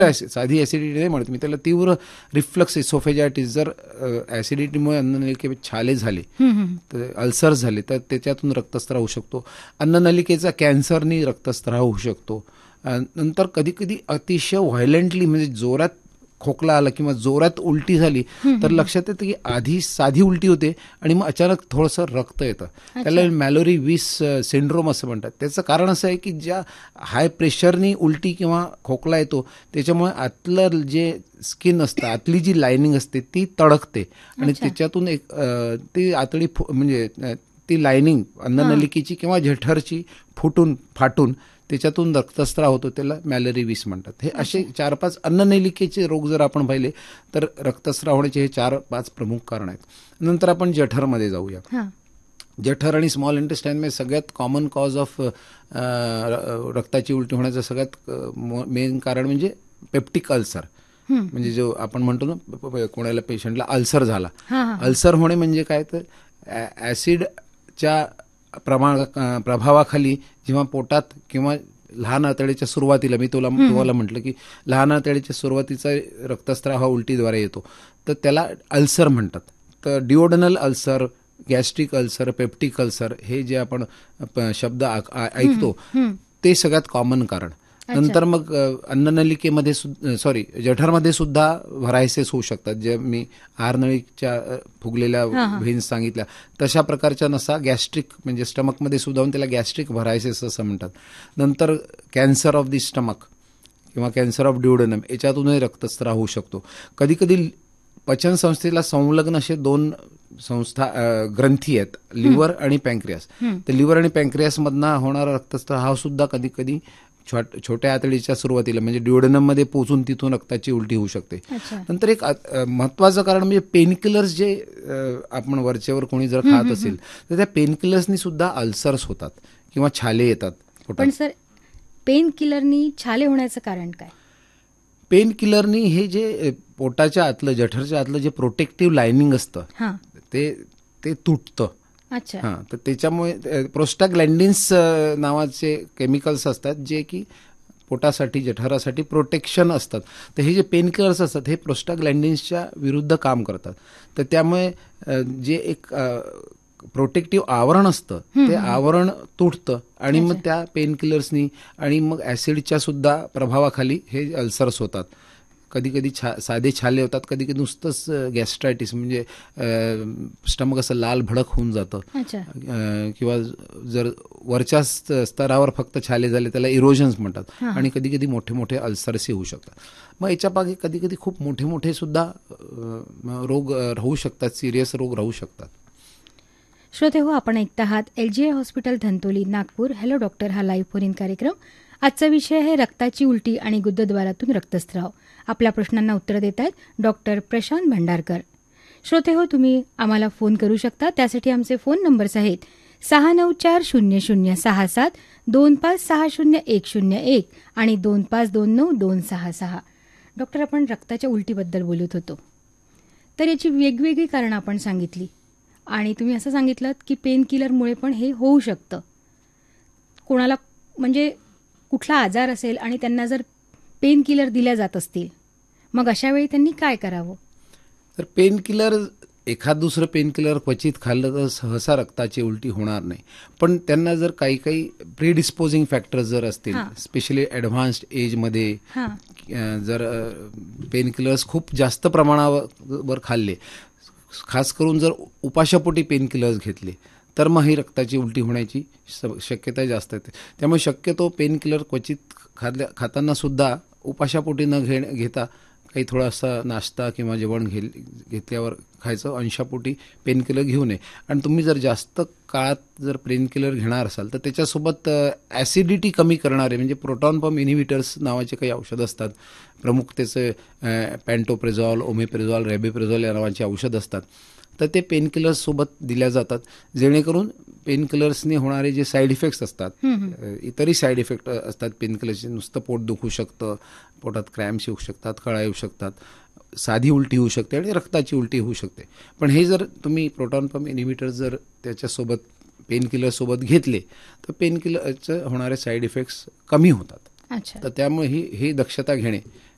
साधी ॲसिडिटी नाही म्हणत मी त्याला, तीव्र रिफ्लक्स इसोफेजायटिस. जर ॲसिडिटीमुळे अन्ननलिकेत छाले झाले, तर अल्सर झाले, तर त्याच्यातून रक्तस्राव होऊ शकतो. अन्ननलिकेचा कॅन्सरनी रक्तस्राव होऊ शकतो. नंतर कधी कधी अतिशय व्हायलंटली म्हणजे जोरात खोकला आला किंवा जोरात उलटी झाली तर लक्षात येतं की आधी साधी उलटी होते आणि मग अचानक थोडंसं रक्त येतं. त्याला मॅलोरी विस सिंड्रोम असं म्हणतात. त्याचं कारण असं आहे की ज्या हाय प्रेशरनी उलटी किंवा खोकला येतो त्याच्यामुळे आतलं जे स्किन असतं, आतली जी लायनिंग असते ती तडकते आणि त्याच्यातून एक ती आतडी म्हणजे ती लायनिंग अन्ननलिकेची किंवा जठरची फाटून त्याच्यातून रक्तस्राव होतो. त्याला मॅलरी विस म्हणतात. हे असे 4-5 अन्ननलिकेचे रोग जर आपण पाहिले तर रक्तस्राव होण्याचे हे 4-5 प्रमुख कारण आहेत. नंतर आपण जठरमध्ये जाऊया. जठर आणि स्मॉल इंटेस्टाईनमध्ये सगळ्यात कॉमन कॉज ऑफ रक्ताची उलटी होण्याचं सगळ्यात मेन कारण म्हणजे पेप्टिक अल्सर. म्हणजे जो आपण म्हणतो ना कोणाला पेशंटला अल्सर झाला. अल्सर होणे म्हणजे काय, तर ॲसिडच्या प्रभावाखाली जेव्हा पोटात किंवा लहान आतड्याच्या सुरुवातीला मी तुम्हाला म्हटलं की लहान आतड्याच्या सुरुवातीचा रक्तस्राव हा उलटीद्वारे येतो, तर त्याला अल्सर म्हणतात. तर डिओडनल ulcer, gastric ulcer, peptic ulcer हे जे आपण शब्द ऐकतो ते सगळ्यात कॉमन कारण. नंतर मग अन्ननलिकेमध्ये जठरमध्ये सुद्धा व्हरायसेस होऊ शकतात. जे मी आहारनळीच्या फुगलेल्या व्हेन्स सांगितल्या तशा प्रकारच्या नसा गॅस्ट्रिक म्हणजे स्टमकमध्ये सुद्धा त्याला गॅस्ट्रिक व्हरायसेस असं म्हणतात. नंतर कॅन्सर ऑफ दी स्टमक किंवा कॅन्सर ऑफ ड्युओडेनम याच्यातूनही रक्तस्राव होऊ शकतो. कधी कधी पचन संस्थेला संलग्न असे 2 ग्रंथी आहेत, लिव्हर आणि पँक्रियास. तर लिव्हर आणि पँक्रियासमधनं होणारा रक्तस्राव हा सुद्धा कधी कधी छोट्या आतडीच्या सुरुवातीला म्हणजे ड्युओडेनममध्ये पोहोचून तिथून रक्ताची उलटी होऊ शकते. नंतर एक महत्वाचं कारण म्हणजे पेनकिलर्स जे आपण वरचेवर कोणी जर खात असेल तर त्या पेनकिलर्सनी सुद्धा अल्सर्स होतात किंवा छाले येतात पोटात. पण सर पेनकिलरनी छाले होण्याचं कारण काय? पेनकिलरनी हे जे पोटाच्या आतलं जठरच्या आतलं जे प्रोटेक्टिव्ह लायनिंग असतं ते तुटतं. तर त्याच्यामुळे प्रोस्टाग्लॅन्डिन्स नावाचे केमिकल्स असतात जे की पोटासाठी जठरासाठी प्रोटेक्शन असतात. तर हे जे पेनकिलर्स असतात हे प्रोस्टाग्लॅन्डिन्सच्या विरुद्ध काम करतात. तर त्यामुळे जे एक प्रोटेक्टिव्ह आवरण असतं ते आवरण तुटतं आणि मग त्या पेनकिलर्सनी आणि मग ॲसिडच्या सुद्धा प्रभावाखाली हे अल्सर्स होतात. कधी कधी साधे छाले होतात, कधी कधी नुसतंच गॅस्ट्रायटिस म्हणजे स्टमक असं लाल भडक होऊन जातं. किंवा जर वरच्या स्तरावर फक्त छाले झाले त्याला इरोजन्स म्हणतात आणि कधी कधी मोठे मोठे अल्सर्सही होऊ शकतात. मग याच्यापाठी कधी कधी खूप मोठे मोठे सुद्धा रोग राहू शकतात, सिरियस रोग राहू शकतात. श्रोते हो, आपण ऐकत आहात LGI hospital Dhantoli Nagpur hello doctor हा लाईव्ह फोन इन कार्यक्रम. आजचा विषय आहे रक्ताची उलटी आणि गुदद्वारातून रक्तस्राव. आपल्या प्रश्नांना उत्तर देत आहेत डॉक्टर प्रशांत भंडारकर. श्रोते हो, तुम्ही आम्हाला फोन करू शकता. त्यासाठी आमचे फोन नंबर्स आहेत 6940067 2560 आणि 2529 डॉक्टर, आपण रक्ताच्या उलटीबद्दल बोलत होतो. तर याची वेगवेगळी कारणं आपण सांगितली आणि तुम्ही असं सांगितलं की पेनकिलरमुळे पण हे होऊ शकतं. कोणाला म्हणजे कुठला आजार असेल आणि त्यांना जर पेनकिलर दिल्या जात असतील मग अशा वेळी त्यांनी काय करावं? तर पेनकिलर एखाद दुसरं पेनकिलर क्वचित खाल्लं तर सहसा रक्ताची उलटी होणार नाही. पण त्यांना जर काही प्रीडिस्पोजिंग फॅक्टर्स जर असतील, स्पेशली ॲडव्हान्स्ड एजमध्ये जर पेनकिलर्स खूप जास्त प्रमाणावर खाल्ले, खास करून जर उपाशापोटी पेनकिलर्स घेतले तर मग ही रक्ताची उलटी होण्याची शक्यता जास्त येते. त्यामुळे शक्यतो पेनकिलर क्वचित खाताना सुद्धा उपाशापोटी न घेता काही थोडासा नाश्ता किंवा जेवण घेतल्यावर खायचं, अंशापोटी पेनकिलर घेऊ नये. आणि तुम्ही जर जास्त काळात जर पेनकिलर घेणार असाल तर त्याच्यासोबत ॲसिडिटी कमी करणारे म्हणजे प्रोटॉन पंप इनिव्हिटर्स नावाचे काही औषध असतात. प्रमुख त्याचे पॅन्टोप्रेझॉल, ओमेप्रेझॉल, रेबेप्रेझॉल या नावाचे औषध असतात. तर ते पेनकिलर्ससोबत दिल्या जातात जेणेकरून पेनकिलर्सने होणारे जे साईड इफेक्ट्स असतात, इतरही साईड इफेक्ट असतात पेनकिलर्सचे. नुसतं पोट दुखू शकतं, पोटात क्रॅम्प्स येऊ शकतात, कळा येऊ शकतात, साधी उलटी होऊ शकते आणि रक्ताची उलटी होऊ शकते. पण हे जर तुम्ही प्रोटॉन पंप इनिव्हिटर जर त्याच्यासोबत पेनकिलरसोबत घेतले तर पेनकिलरचे होणारे साईड इफेक्ट्स कमी होतात. तर त्यामुळे ही दक्षता घेणे